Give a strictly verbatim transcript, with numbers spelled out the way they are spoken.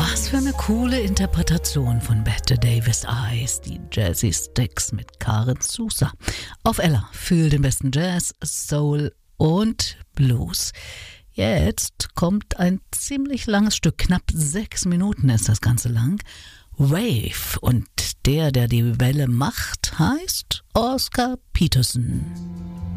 Was für eine coole Interpretation von Bette Davis Eyes, die Jazzy Sticks mit Karen Sousa. Auf Ella für den besten Jazz, Soul und Blues. Jetzt kommt ein ziemlich langes Stück, knapp sechs Minuten ist das Ganze lang. Wave, und der, der die Welle macht, heißt Oscar Peterson.